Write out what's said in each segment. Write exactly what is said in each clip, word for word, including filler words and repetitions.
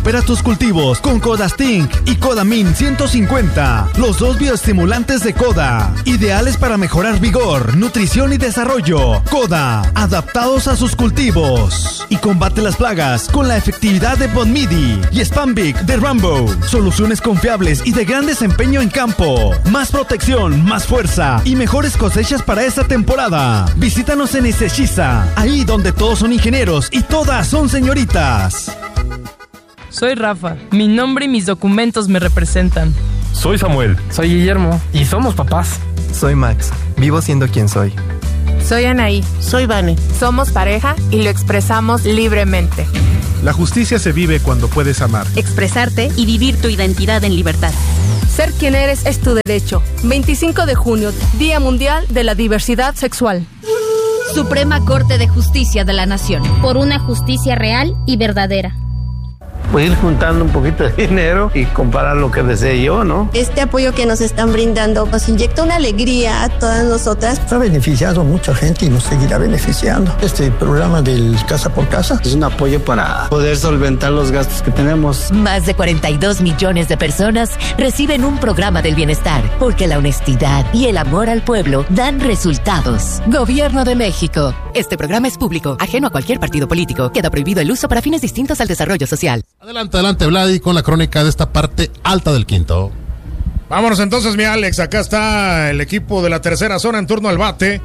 Recupera tus cultivos con Codastink y Codamin ciento cincuenta, los dos bioestimulantes de Coda, ideales para mejorar vigor, nutrición y desarrollo. Coda, adaptados a sus cultivos. Y combate las plagas con la efectividad de Bonmidi y Spambic de Rambo. Soluciones confiables y de gran desempeño en campo. Más protección, más fuerza y mejores cosechas para esta temporada. Visítanos en Izeshiza, ahí donde todos son ingenieros y todas son señoritas. Soy Rafa, mi nombre y mis documentos me representan. Soy Samuel. Soy Guillermo y somos papás. Soy Max, vivo siendo quien soy. Soy Anaí. Soy Vane. Somos pareja y lo expresamos libremente. La justicia se vive cuando puedes amar, expresarte y vivir tu identidad en libertad. Ser quien eres es tu derecho. veinticinco de junio, Día Mundial de la Diversidad Sexual. Suprema Corte de Justicia de la Nación. Por una justicia real y verdadera. Pues ir juntando un poquito de dinero y comprar lo que desee yo, ¿no? Este apoyo que nos están brindando nos inyecta una alegría a todas nosotras. Ha beneficiado a mucha gente y nos seguirá beneficiando. Este programa del Casa por Casa es un apoyo para poder solventar los gastos que tenemos. Más de cuarenta y dos millones de personas reciben un programa del bienestar, porque la honestidad y el amor al pueblo dan resultados. Gobierno de México. Este programa es público, ajeno a cualquier partido político. Queda prohibido el uso para fines distintos al desarrollo social. Adelante, adelante, Vladi, con la crónica de esta parte alta del quinto. Vámonos entonces, mi Alex. Acá está el equipo de la tercera zona en turno al bate.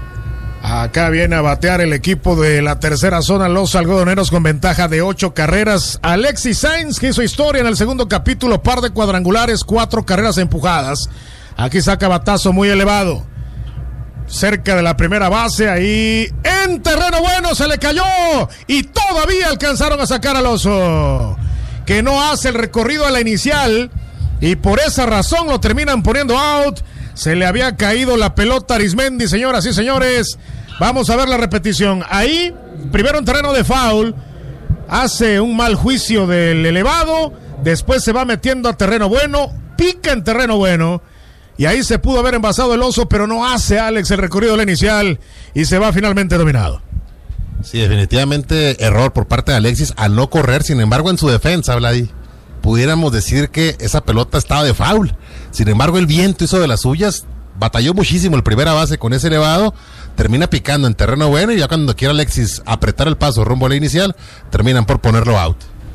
Acá viene a batear el equipo de la tercera zona, los algodoneros, con ventaja de ocho carreras. Alexis Sainz, que hizo historia en el segundo capítulo, par de cuadrangulares, cuatro carreras empujadas. Aquí saca batazo muy elevado, cerca de la primera base, ahí en terreno bueno, se le cayó y todavía alcanzaron a sacar al oso, que no hace el recorrido a la inicial y por esa razón lo terminan poniendo out. Se le había caído la pelota a Arismendi, señoras y señores. Vamos a ver la repetición. Ahí, primero en terreno de foul, hace un mal juicio del elevado, después se va metiendo a terreno bueno, pica en terreno bueno. Y ahí se pudo haber envasado el oso, pero no hace Alex el recorrido de la inicial y se va finalmente dominado. Sí, definitivamente error por parte de Alexis al no correr. Sin embargo, en su defensa, Vladi, pudiéramos decir que esa pelota estaba de foul. Sin embargo, el viento hizo de las suyas, batalló muchísimo el primera base con ese elevado, termina picando en terreno bueno y ya cuando quiera Alexis apretar el paso rumbo a la inicial, terminan por ponerlo out.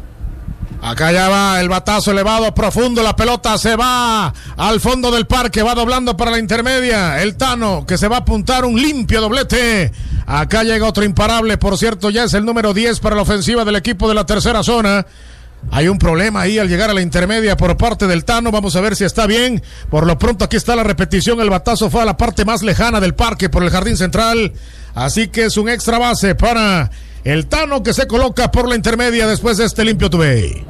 Acá ya va el batazo elevado, profundo, la pelota se va al fondo del parque, va doblando para la intermedia, el Tano, que se va a apuntar un limpio doblete. Acá llega otro imparable, por cierto, ya es el número diez para la ofensiva del equipo de la tercera zona. Hay un problema ahí al llegar a la intermedia por parte del Tano, vamos a ver si está bien. Por lo pronto aquí está la repetición, el batazo fue a la parte más lejana del parque por el jardín central, así que es un extra base para el Tano, que se coloca por la intermedia después de este limpio tubey.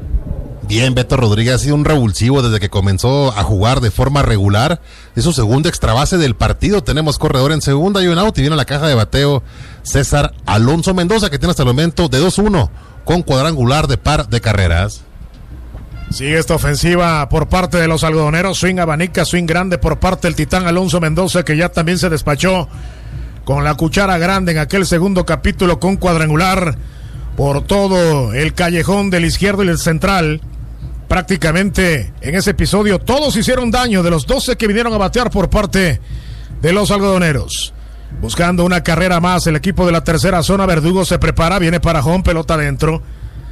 Bien, Beto Rodríguez ha sido un revulsivo desde que comenzó a jugar de forma regular. Es su segundo extra base del partido. Tenemos corredor en segunda y un out y viene a la caja de bateo César Alonso Mendoza, que tiene hasta el momento de dos uno con cuadrangular de par de carreras. Sigue esta ofensiva por parte de los algodoneros, swing abanica, swing grande por parte del titán Alonso Mendoza, que ya también se despachó con la cuchara grande en aquel segundo capítulo con cuadrangular por todo el callejón del izquierdo y el central. Prácticamente en ese episodio todos hicieron daño de los doce que vinieron a batear por parte de los algodoneros. Buscando una carrera más el equipo de la tercera zona, Verdugo se prepara, viene para home, pelota adentro.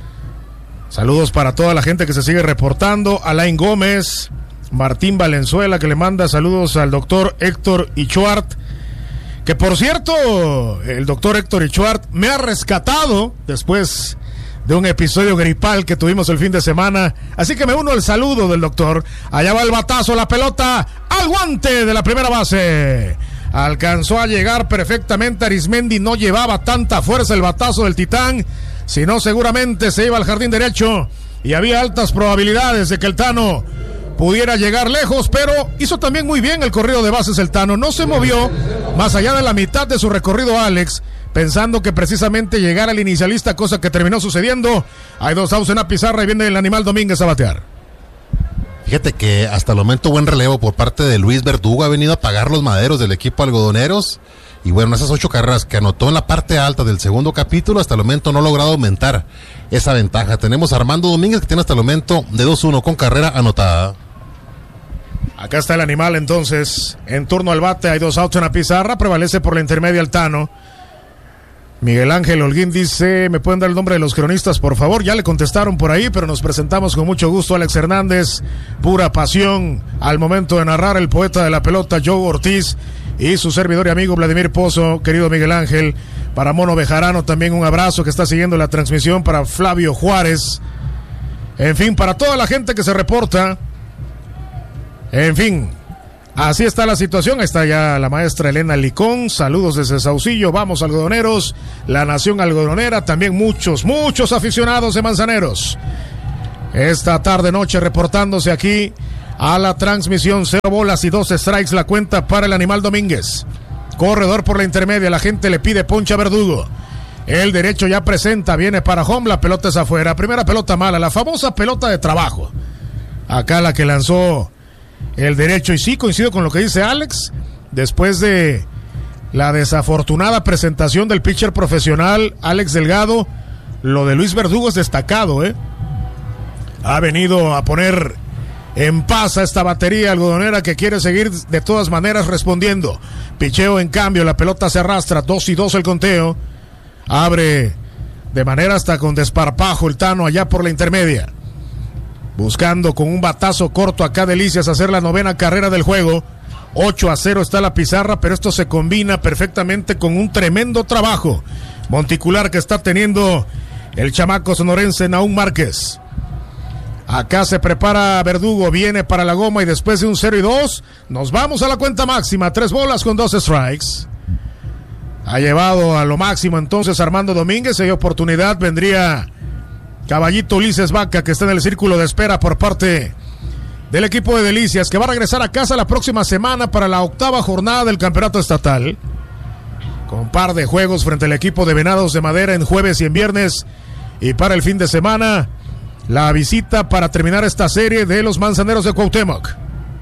Saludos para toda la gente que se sigue reportando. Alain Gómez, Martín Valenzuela, que le manda saludos al doctor Héctor Ichuart, que por cierto, el doctor Héctor Ichuart me ha rescatado después de un episodio gripal que tuvimos el fin de semana, así que me uno al saludo del doctor. Allá va el batazo, la pelota al guante de la primera base. Alcanzó a llegar perfectamente Arismendi, no llevaba tanta fuerza el batazo del titán, si no seguramente se iba al jardín derecho y había altas probabilidades de que el Tano pudiera llegar lejos, pero hizo también muy bien el corrido de bases el Tano, no se movió más allá de la mitad de su recorrido Alex, pensando que precisamente llegara el inicialista, cosa que terminó sucediendo. Hay dos outs en la pizarra y viene el Animal Domínguez a batear. Fíjate que hasta el momento buen relevo por parte de Luis Verdugo, ha venido a pagar los maderos del equipo algodoneros Y bueno, esas ocho carreras que anotó en la parte alta del segundo capítulo, hasta el momento no ha logrado aumentar esa ventaja. Tenemos a Armando Domínguez, que tiene hasta el momento de dos uno con carrera anotada. Acá está el animal entonces, en turno al bate, hay dos outs en la pizarra, prevalece por la intermedia el Tano. Miguel Ángel Holguín dice, ¿me pueden dar el nombre de los cronistas, por favor? Ya le contestaron por ahí, pero nos presentamos con mucho gusto. Alex Hernández, pura pasión al momento de narrar, el poeta de la pelota Joe Ortiz y su servidor y amigo Vladimir Pozo. Querido Miguel Ángel, para Mono Bejarano también un abrazo que está siguiendo la transmisión, para Flavio Juárez, en fin, para toda la gente que se reporta. En fin, así está la situación. Está ya la maestra Elena Licón. Saludos desde Saucillo. Vamos, algodoneros. La nación algodonera. También muchos, muchos aficionados de Manzaneros. Esta tarde noche reportándose aquí a la transmisión. Cero bolas y dos strikes la cuenta para el animal Domínguez. Corredor por la intermedia. La gente le pide poncha a Verdugo. El derecho ya presenta. Viene para home. La pelota es afuera. Primera pelota mala. La famosa pelota de trabajo. Acá la que lanzó el derecho, y sí, coincido con lo que dice Alex, después de la desafortunada presentación del pitcher profesional Alex Delgado, lo de Luis Verdugo es destacado, ¿eh? Ha venido a poner en paz a esta batería algodonera que quiere seguir de todas maneras respondiendo. Picheo en cambio, la pelota se arrastra, dos y dos el conteo, abre de manera hasta con desparpajo el Tano allá por la intermedia. Buscando con un batazo corto acá Delicias hacer la novena carrera del juego. ocho a cero está la pizarra, pero esto se combina perfectamente con un tremendo trabajo monticular que está teniendo el chamaco sonorense Nahum Márquez. Acá se prepara Verdugo, viene para la goma y después de un cero y dos, nos vamos a la cuenta máxima. Tres bolas con dos strikes. Ha llevado a lo máximo entonces Armando Domínguez. Hay oportunidad, vendría Caballito Ulises Vaca, que está en el círculo de espera por parte del equipo de Delicias, que va a regresar a casa la próxima semana para la octava jornada del campeonato estatal, con par de juegos frente al equipo de Venados de Madera en jueves y en viernes, y para el fin de semana la visita para terminar esta serie de los Manzaneros de Cuauhtémoc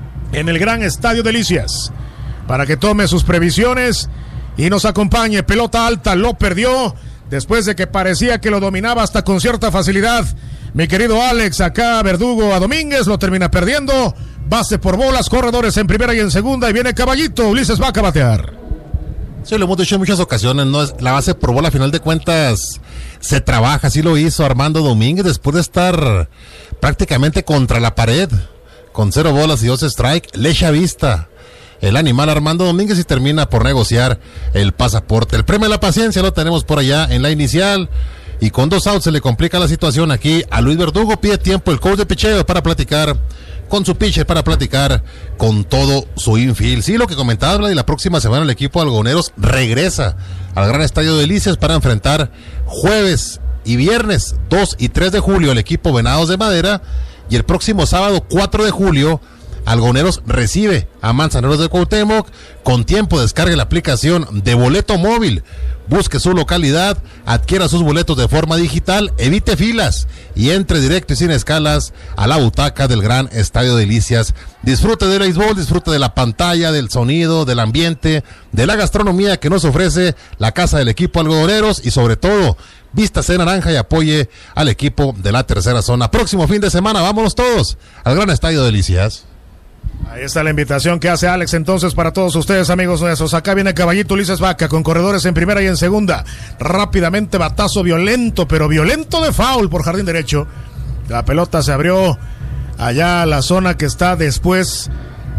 en el gran estadio Delicias, para que tome sus previsiones y nos acompañe. Pelota alta, lo perdió después de que parecía que lo dominaba hasta con cierta facilidad. Mi querido Alex, acá Verdugo a Domínguez, lo termina perdiendo. Base por bolas, corredores en primera y en segunda, y viene Caballito Ulises Vaca a batear. Sí, lo hemos dicho en muchas ocasiones, ¿no? La base por bola, a final de cuentas, se trabaja. Así lo hizo Armando Domínguez después de estar prácticamente contra la pared, con cero bolas y dos strike. Le echa vista el animal Armando Domínguez y termina por negociar el pasaporte. El premio de la paciencia lo tenemos por allá en la inicial, y con dos outs se le complica la situación aquí a Luis Verdugo. Pide tiempo el coach de picheo para platicar con su pitcher, para platicar con todo su infield. Sí, lo que comentaba, y la próxima semana el equipo de algodoneros regresa al gran estadio de Delicias para enfrentar jueves y viernes dos y tres de julio el equipo Venados de Madera, y el próximo sábado cuatro de julio Algodoneros recibe a Manzaneros de Cuauhtémoc. Con tiempo descargue la aplicación de Boleto Móvil, busque su localidad, adquiera sus boletos de forma digital, evite filas y entre directo y sin escalas a la butaca del gran estadio Delicias. Disfrute del béisbol, disfrute de la pantalla, del sonido, del ambiente, de la gastronomía que nos ofrece la casa del equipo Algodoneros, y sobre todo vístase de naranja y apoye al equipo de la tercera zona. Próximo fin de semana, vámonos todos al gran estadio Delicias. Ahí está la invitación que hace Alex entonces para todos ustedes, amigos nuestros. Acá viene Caballito Ulises Vaca con corredores en primera y en segunda. Rápidamente batazo violento, pero violento de foul por jardín derecho. La pelota se abrió allá a la zona que está después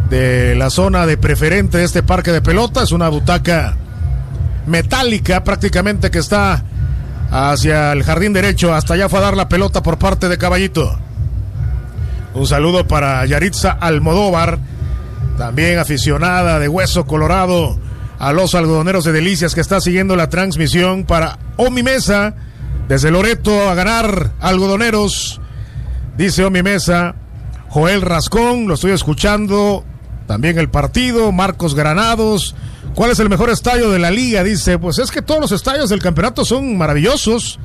de la zona de preferente de este parque de pelota. Es una butaca metálica prácticamente que está hacia el jardín derecho. Hasta allá fue a dar la pelota por parte de Caballito. Un saludo para Yaritza Almodóvar, también aficionada de Hueso Colorado a los algodoneros de Delicias, que está siguiendo la transmisión. Para Omi Mesa, desde Loreto a ganar algodoneros, dice Omi Mesa. Joel Rascón, lo estoy escuchando, también el partido. Marcos Granados, ¿cuál es el mejor estadio de la liga? Dice, pues es que todos los estadios del campeonato son maravillosos,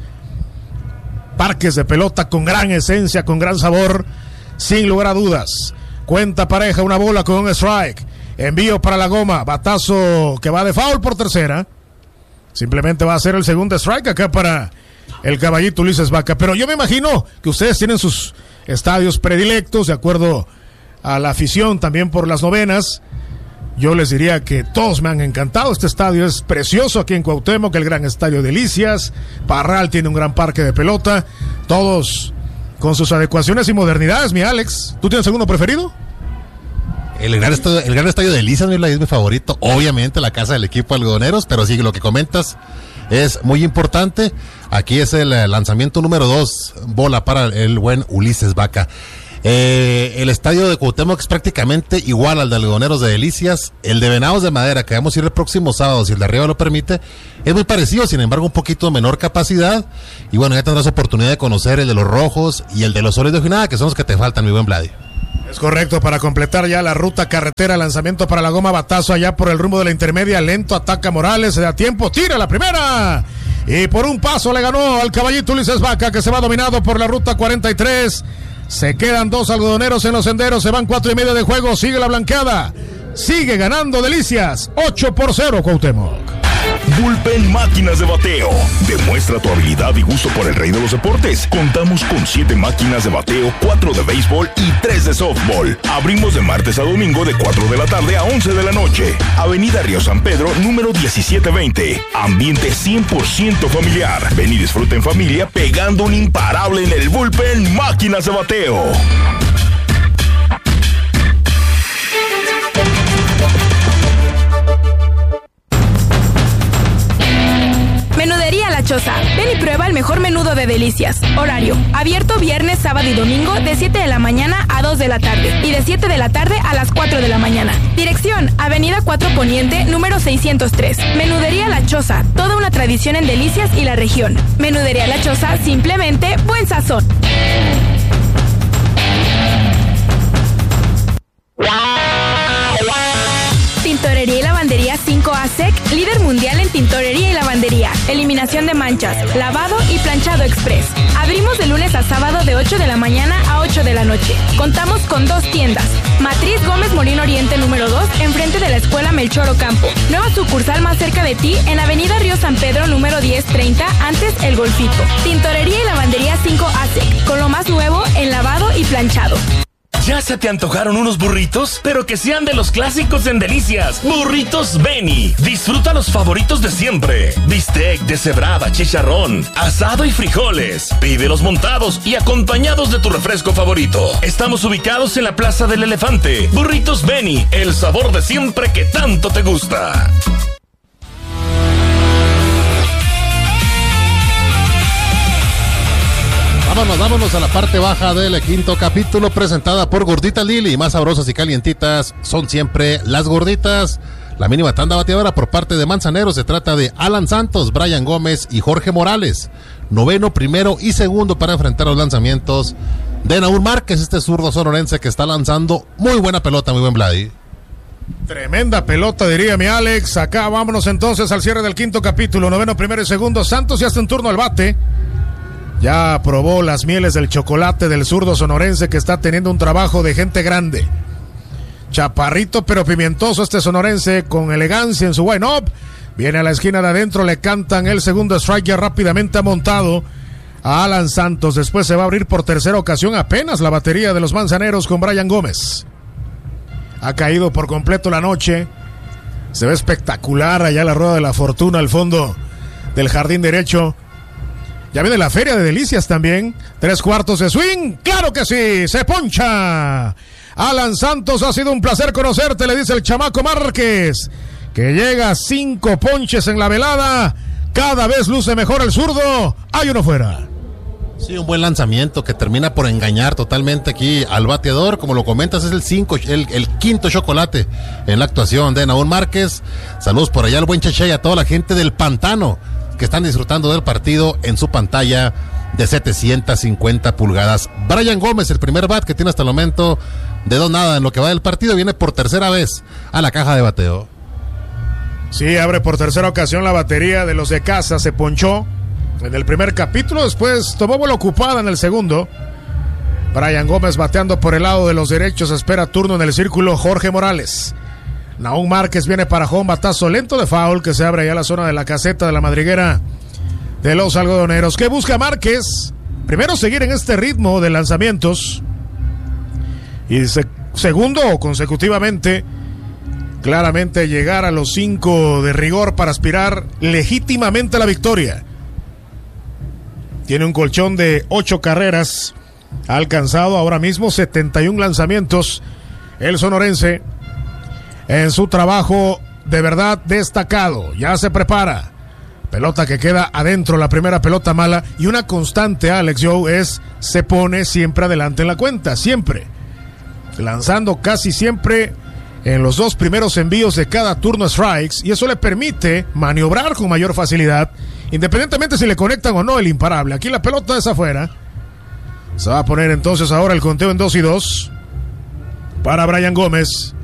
parques de pelota con gran esencia, con gran sabor, sin lugar a dudas. Cuenta pareja, una bola con un strike. Envío para la goma. Batazo que va de foul por tercera. Simplemente va a ser el segundo strike acá para el caballito Ulises Vaca. Pero yo me imagino que ustedes tienen sus estadios predilectos, de acuerdo a la afición también por las novenas. Yo les diría que todos me han encantado. Este estadio es precioso aquí en Cuauhtémoc, el gran estadio Delicias. Parral tiene un gran parque de pelota. Todos con sus adecuaciones y modernidades, mi Alex. ¿Tú tienes alguno preferido? El gran estadio, el gran estadio de Delicias es mi favorito. Obviamente la casa del equipo algodoneros, pero sí, lo que comentas es muy importante. Aquí es el lanzamiento número dos. Bola para el buen Ulises Vaca. Eh, el estadio de Cuauhtémoc es prácticamente igual al de Algodoneros de Delicias. El de Venados de Madera, que vamos a ir el próximo sábado, si el de arriba lo permite, es muy parecido, sin embargo un poquito menor capacidad. Y bueno, ya tendrás oportunidad de conocer el de los Rojos y el de los Soles de Ojinada, que son los que te faltan, mi buen Vladi. Es correcto, para completar ya la ruta carretera, lanzamiento para la goma, batazo allá por el rumbo de la intermedia, lento, ataca Morales, se da tiempo, tira la primera. Y por un paso le ganó al caballito Ulises Vaca, que se va dominado por la ruta cuarenta y tres. Se quedan dos algodoneros en los senderos, se van cuatro y medio de juego, sigue la blanqueada, sigue ganando Delicias, ocho por cero Cuauhtémoc. Bullpen Máquinas de Bateo. Demuestra tu habilidad y gusto por el rey de los deportes. Contamos con siete máquinas de bateo, cuatro de béisbol y tres de softball. Abrimos de martes a domingo de cuatro de la tarde a once de la noche. Avenida Río San Pedro, número diecisiete veinte. Ambiente cien por ciento familiar. Ven y disfruta en familia pegando un imparable en el Bullpen Máquinas de Bateo. Menudería La Choza. Ven y prueba el mejor menudo de Delicias. Horario: abierto viernes, sábado y domingo de siete de la mañana a dos de la tarde y de siete de la tarde a las cuatro de la mañana. Dirección: Avenida cuatro Poniente, número seiscientos tres. Menudería La Choza. Toda una tradición en Delicias y la región. Menudería La Choza, simplemente buen sazón. Tintorería y lavandería cinco A S E C, líder mundial en tintorería y lavandería, eliminación de manchas, lavado y planchado express. Abrimos de lunes a sábado de ocho de la mañana a ocho de la noche. Contamos con dos tiendas: Matriz Gómez Molino Oriente número dos, enfrente de la Escuela Melchor Ocampo. Nueva sucursal más cerca de ti en Avenida Río San Pedro número diez treinta, antes El Golfito. Tintorería y lavandería cinco A S E C, con lo más nuevo en lavado y planchado. ¿Ya se te antojaron unos burritos? Pero que sean de los clásicos en Delicias. Burritos Beni. Disfruta los favoritos de siempre. Bistec, deshebrada, chicharrón, asado y frijoles. Pídelos montados y acompañados de tu refresco favorito. Estamos ubicados en la Plaza del Elefante. Burritos Beni, el sabor de siempre que tanto te gusta. Vámonos, vámonos a la parte baja del quinto capítulo, presentada por Gorditas Lili. Más sabrosas y calientitas son siempre las gorditas. La mínima tanda bateadora por parte de Manzanero se trata de Alan Santos, Brian Gómez y Jorge Morales. Noveno, primero y segundo para enfrentar los lanzamientos de Naúl Márquez, este zurdo sonorense que está lanzando muy buena pelota, muy buen Vladi. Tremenda pelota, diría mi Alex. Acá vámonos entonces al cierre del quinto capítulo. Noveno, primero y segundo. Santos ya está en turno al bate. Ya probó las mieles del chocolate del zurdo sonorense, que está teniendo un trabajo de gente grande. Chaparrito pero pimientoso este sonorense, con elegancia en su wind-up. Viene a la esquina de adentro, le cantan el segundo strike, ya rápidamente ha montado a Alan Santos. Después se va a abrir por tercera ocasión apenas la batería de los Manzaneros con Brian Gómez. Ha caído por completo la noche. Se ve espectacular allá la rueda de la fortuna al fondo del jardín derecho. Ya viene la feria de Delicias también. Tres cuartos de swing. ¡Claro que sí! ¡Se poncha! Alan Santos, ha sido un placer conocerte, le dice el chamaco Márquez, que llega a cinco ponches en la velada. Cada vez luce mejor el zurdo. Hay uno fuera. Sí, un buen lanzamiento que termina por engañar totalmente aquí al bateador. Como lo comentas, es el, cinco, el, el quinto chocolate en la actuación de Naúl Márquez. Saludos por allá al buen Cheche y a toda la gente del Pantano que están disfrutando del partido en su pantalla de setecientas cincuenta pulgadas. Brian Gómez, el primer bat que tiene hasta el momento de dos nada en lo que va del partido, viene por tercera vez a la caja de bateo. Sí, abre por tercera ocasión la batería de los de casa. Se ponchó en el primer capítulo, después tomó bola ocupada en el segundo. Brian Gómez bateando por el lado de los derechos, espera turno en el círculo Jorge Morales. Nahum Márquez viene para home, batazo lento de foul que se abre allá a la zona de la caseta de la madriguera de los algodoneros. ¿Qué busca Márquez? Primero, seguir en este ritmo de lanzamientos. Y se, segundo, consecutivamente, claramente llegar a los cinco de rigor para aspirar legítimamente a la victoria. Tiene un colchón de ocho carreras. Ha alcanzado ahora mismo setenta y un lanzamientos. El sonorense en su trabajo de verdad destacado. Ya se prepara. Pelota que queda adentro, la primera pelota mala. Y una constante, Alex Joe, es se pone siempre adelante en la cuenta. Siempre. Lanzando casi siempre en los dos primeros envíos de cada turno strikes. Y eso le permite maniobrar con mayor facilidad. Independientemente si le conectan o no el imparable. Aquí la pelota es afuera. Se va a poner entonces ahora el conteo en dos y dos. Para Brian Gómez.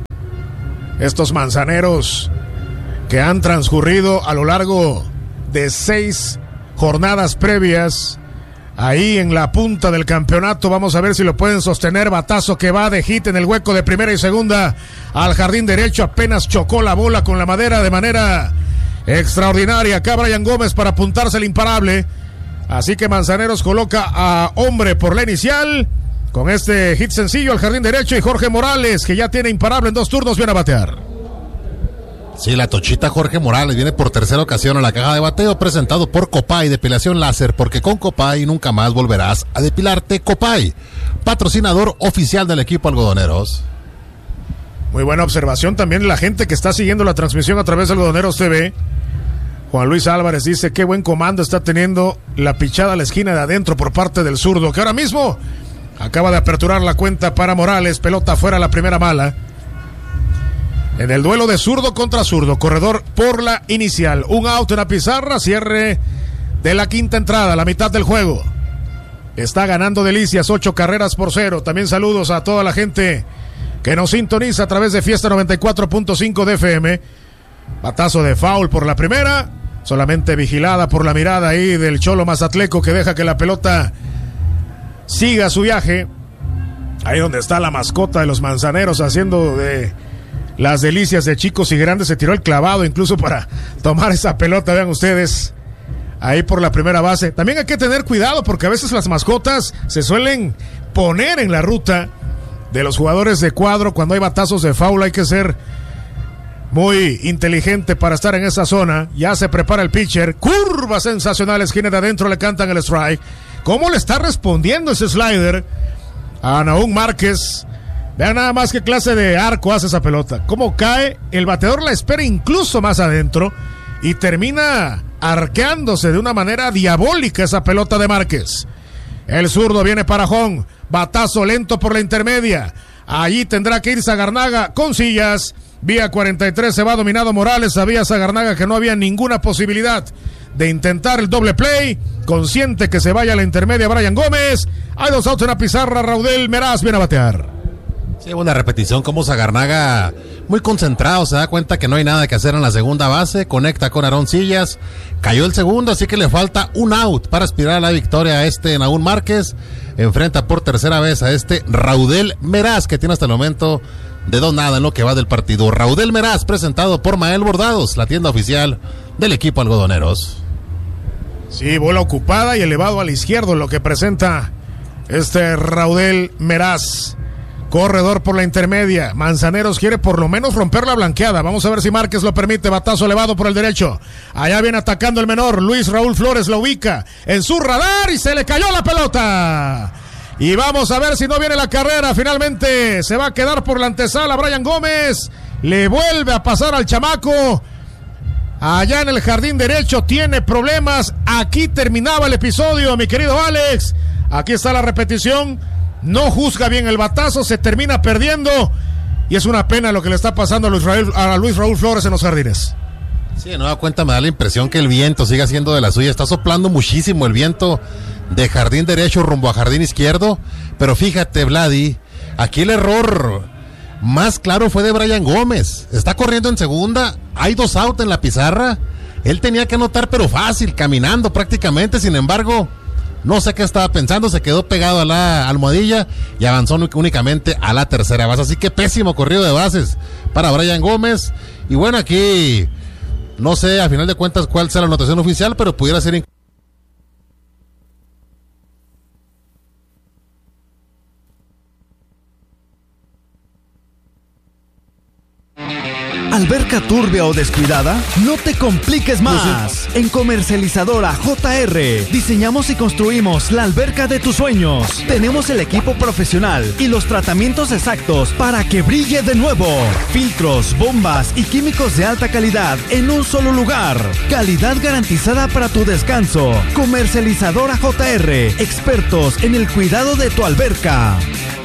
Estos manzaneros que han transcurrido a lo largo de seis jornadas previas, ahí en la punta del campeonato. Vamos a ver si lo pueden sostener. Batazo que va de hit en el hueco de primera y segunda al jardín derecho. Apenas chocó la bola con la madera de manera extraordinaria. Acá Brian Gómez para apuntarse el imparable. Así que Manzaneros coloca a hombre por la inicial con este hit sencillo al jardín derecho, y Jorge Morales, que ya tiene imparable en dos turnos, viene a batear. Sí, la tochita Jorge Morales viene por tercera ocasión a la caja de bateo, presentado por Copay, depilación láser, porque con Copay nunca más volverás a depilarte. Copay, patrocinador oficial del equipo Algodoneros. Muy buena observación también la gente que está siguiendo la transmisión a través de Algodoneros T V. Juan Luis Álvarez dice qué buen comando está teniendo la pichada a la esquina de adentro por parte del zurdo, que ahora mismo acaba de aperturar la cuenta para Morales. Pelota fuera, la primera mala. En el duelo de zurdo contra zurdo, corredor por la inicial. Un out en la pizarra, cierre de la quinta entrada, la mitad del juego. Está ganando Delicias, ocho carreras por cero. También saludos a toda la gente que nos sintoniza a través de Fiesta noventa y cuatro punto cinco de F M. Batazo de foul por la primera, solamente vigilada por la mirada ahí del Cholo Mazatleco, que deja que la pelota siga su viaje. Ahí donde está la mascota de los Manzaneros haciendo de las delicias de chicos y grandes. Se tiró el clavado incluso para tomar esa pelota, vean ustedes, ahí por la primera base. También hay que tener cuidado porque a veces las mascotas se suelen poner en la ruta de los jugadores de cuadro. Cuando hay batazos de foul hay que ser muy inteligente para estar en esa zona. Ya se prepara el pitcher, curva sensacional, esquina de adentro, le cantan el strike. ¿Cómo le está respondiendo ese slider a Nahum Márquez? Vean nada más qué clase de arco hace esa pelota. Cómo cae, el bateador la espera incluso más adentro y termina arqueándose de una manera diabólica esa pelota de Márquez. El zurdo viene para home, batazo lento por la intermedia. Allí tendrá que ir Zagarnaga con sillas. Vía cuarenta y tres se va dominado Morales. Sabía Zagarnaga que no había ninguna posibilidad de intentar el doble play. Consciente que se vaya a la intermedia Brian Gómez. Hay dos outs en la pizarra. Raudel Meraz viene a batear. Sí, una repetición como Zagarnaga muy concentrado, se da cuenta que no hay nada que hacer en la segunda base, conecta con Aarón Sillas, cayó el segundo, así que le falta un out para aspirar a la victoria a este Nahum Márquez. Enfrenta por tercera vez a este Raudel Meraz, que tiene hasta el momento de dos nada en lo que va del partido. Raudel Meraz, presentado por Mael Bordados, la tienda oficial del equipo Algodoneros. Sí, bola ocupada y elevado al izquierdo, lo que presenta este Raudel Meraz. Corredor por la intermedia. Manzaneros quiere por lo menos romper la blanqueada. Vamos a ver si Márquez lo permite. Batazo elevado por el derecho. Allá viene atacando el menor. Luis Raúl Flores lo ubica en su radar y se le cayó la pelota. Y vamos a ver si no viene la carrera. Finalmente se va a quedar por la antesala Brian Gómez. Le vuelve a pasar al chamaco. Allá en el jardín derecho tiene problemas. Aquí terminaba el episodio, mi querido Alex. Aquí está la repetición. No juzga bien el batazo, se termina perdiendo y es una pena lo que le está pasando a Luis Raúl, a Luis Raúl Flores en los jardines. Sí, de nueva cuenta me da la impresión que el viento sigue haciendo de la suya. Está soplando muchísimo el viento de jardín derecho rumbo a jardín izquierdo. Pero fíjate, Vladi, aquí el error más claro fue de Brian Gómez. Está corriendo en segunda, hay dos outs en la pizarra. Él tenía que anotar, pero fácil, caminando prácticamente. Sin embargo, No sé qué estaba pensando, se quedó pegado a la almohadilla y avanzó únicamente a la tercera base. Así que pésimo corrido de bases para Brian Gómez. Y bueno, aquí no sé a final de cuentas cuál sea la anotación oficial, pero pudiera ser... ¿Alberca turbia o descuidada? No te compliques más. En Comercializadora J R diseñamos y construimos la alberca de tus sueños. Tenemos el equipo profesional y los tratamientos exactos para que brille de nuevo. Filtros, bombas y químicos de alta calidad en un solo lugar. Calidad garantizada para tu descanso. Comercializadora J R, expertos en el cuidado de tu alberca.